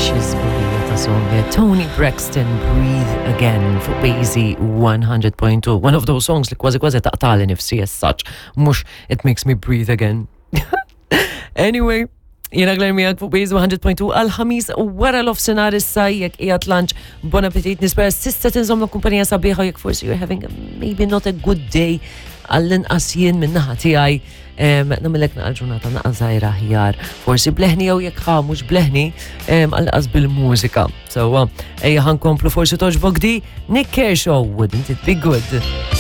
Tony Braxton, Breathe Again fuq Basie 100.2. One of those songs li kważi taqtali nifsi as such. Mux It Makes Me Breathe Again. Anyway, jena Glenn miegħek fuq Basie 100.2 għal-ħamis wara l-ofsenar issa jekk qiegħed lunch. Bon appetit, nispera sista tinżomm kumpanija sabiħa jekk forsi you're having maybe not a good day għall-inqas jien min-naħa tiegħi. Namillek naqal-ġurnata naqal-żajra ħjar. Forsi bleħni jew jekk mhux bleħni għal-qas bil-mużika. So, ejja ħankomplu forsi toġbok di Nick Kershaw, Wouldn't It Be Good?